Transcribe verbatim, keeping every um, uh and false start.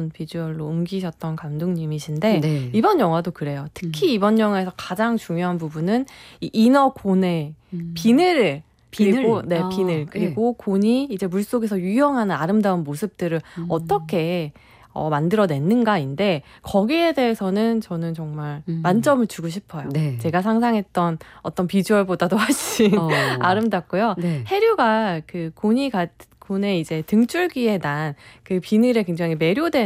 아름다운 비주얼로 옮기셨던 감독님이신데 네. 이번 영화도 그래요. 특히 음. 이번 영화에서 가장 중요한 부분은 이 이너 곤의 음. 비늘을 비늘? 그리고 네 아, 비늘 그리고 곤이 이제 물 속에서 유영하는 아름다운 모습들을 음. 어떻게 어, 만들어냈는가인데 거기에 대해서는 저는 정말 음. 만점을 주고 싶어요. 네. 제가 상상했던 어떤 비주얼보다도 훨씬 어. 아름답고요. 네. 해류가 그 곤이 가 곤의 이제 등줄기에 난 그 비늘에 굉장히 매료된